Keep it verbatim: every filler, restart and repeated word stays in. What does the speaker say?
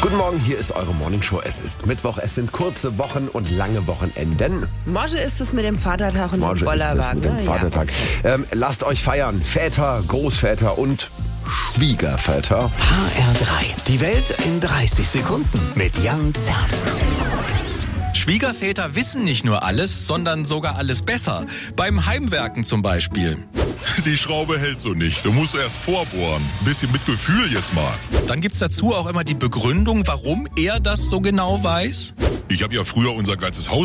Guten Morgen, hier ist eure Morningshow. Es ist Mittwoch, es sind kurze Wochen und lange Wochenenden. Morgen ist es mit dem Vatertag und Morgen dem Bollerwagen. ist es mit dem ne? Vatertag. Ja. Ähm, lasst euch feiern. Väter, Großväter und Schwiegerväter. H R drei. Die Welt in dreißig Sekunden mit Jan Zerbst. Schwiegerväter wissen nicht nur alles, sondern sogar alles besser. Beim Heimwerken zum Beispiel. Die Schraube hält so nicht. Du musst erst vorbohren. Ein bisschen mit Gefühl jetzt mal. Dann gibt's dazu auch immer die Begründung, warum er das so genau weiß. Ich habe ja früher unser ganzes Haus